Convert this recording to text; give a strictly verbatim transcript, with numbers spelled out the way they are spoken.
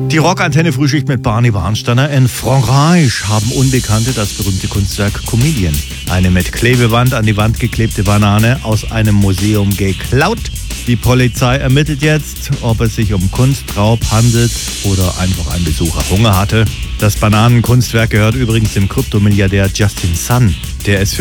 Die Rockantenne Frühschicht mit Barney Barnsteiner. In Frankreich haben Unbekannte das berühmte Kunstwerk Comedian, eine mit Klebeband an die Wand geklebte Banane, aus einem Museum geklaut. Die Polizei ermittelt jetzt, ob es sich um Kunstraub handelt oder einfach ein Besucher Hunger hatte. Das Bananenkunstwerk gehört übrigens dem Kryptomilliardär Justin Sun, der es für